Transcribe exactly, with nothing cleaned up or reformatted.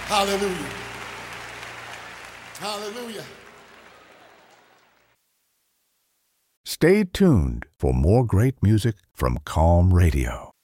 Hallelujah. Hallelujah. Stay tuned for more great music from Calm Radio.